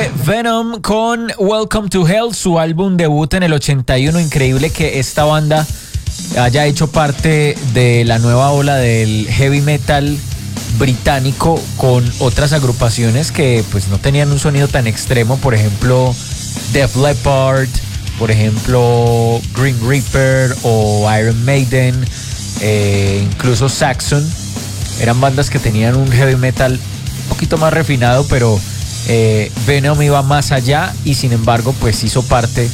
fue Venom con Welcome to Hell, su álbum debut en el 81. Increíble que esta banda haya hecho parte de la nueva ola del heavy metal británico con otras agrupaciones que pues no tenían un sonido tan extremo. Por ejemplo, Def Leppard, por ejemplo Green Reaper o Iron Maiden, incluso Saxon. Eran bandas que tenían un heavy metal un poquito más refinado, pero Venom iba más allá y sin embargo pues hizo parte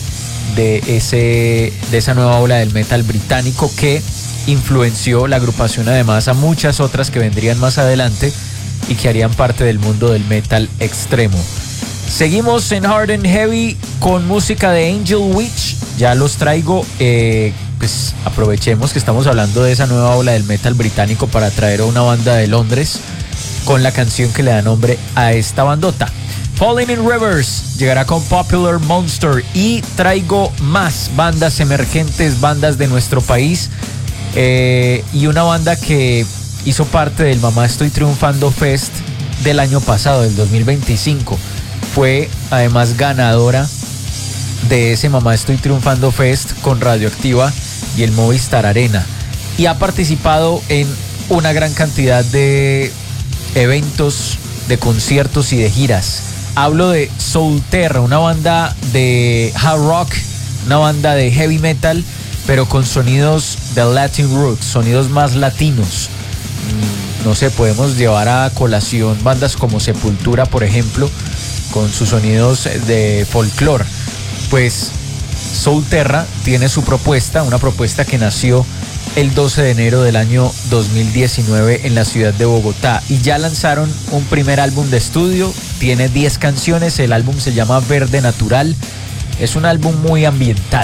de esa nueva ola del metal británico que influenció la agrupación además a muchas otras que vendrían más adelante y que harían parte del mundo del metal extremo. Seguimos en Hard and Heavy con música de Angel Witch. Ya los traigo, pues aprovechemos que estamos hablando de esa nueva ola del metal británico para traer a una banda de Londres con la canción que le da nombre a esta bandota. Falling in Rivers llegará con Popular Monster y traigo más bandas emergentes, bandas de nuestro país, y una banda que hizo parte del Mamá Estoy Triunfando Fest del año pasado, del 2025. Fue además ganadora de ese Mamá Estoy Triunfando Fest con Radioactiva y el Movistar Arena, y ha participado en una gran cantidad de eventos, de conciertos y de giras. Hablo de Soulterra, una banda de hard rock, una banda de heavy metal, pero con sonidos de Latin roots, sonidos más latinos. No sé, podemos llevar a colación bandas como Sepultura, por ejemplo, con sus sonidos de folclore. Pues Soulterra tiene su propuesta, una propuesta que nació el 12 de enero del año 2019 en la ciudad de Bogotá, y ya lanzaron un primer álbum de estudio. Tiene 10 canciones, el álbum se llama Verde Natural. Es un álbum muy ambiental,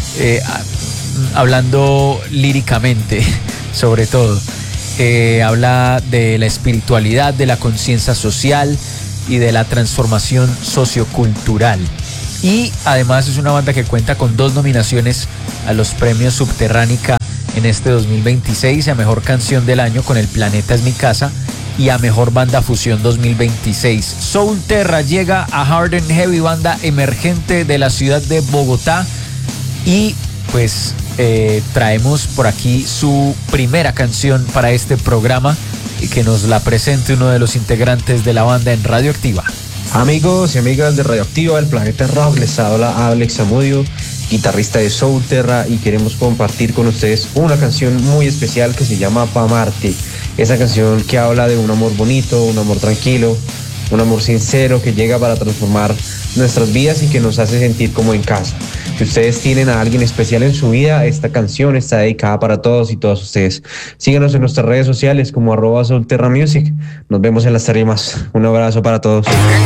hablando líricamente sobre todo. Habla de la espiritualidad, de la conciencia social y de la transformación sociocultural. Y además es una banda que cuenta con 2 nominaciones a los premios Subterránica en este 2026, a Mejor Canción del Año con El Planeta es mi Casa y a Mejor Banda Fusión 2026. Soulterra llega a Hard and Heavy, banda emergente de la ciudad de Bogotá, y pues traemos por aquí su primera canción para este programa y que nos la presente uno de los integrantes de la banda en Radioactiva. Amigos y amigas de Radioactiva, el Planeta Rock, les habla Alex Zamudio, guitarrista de Soulterra, y queremos compartir con ustedes una canción muy especial que se llama Pa' Marte. Esa canción que habla de un amor bonito, un amor tranquilo, un amor sincero que llega para transformar nuestras vidas y que nos hace sentir como en casa. Si ustedes tienen a alguien especial en su vida, esta canción está dedicada para todos y todas ustedes. Síganos en nuestras redes sociales como @Soulterra Music. Nos vemos en las tarimas. Un abrazo para todos.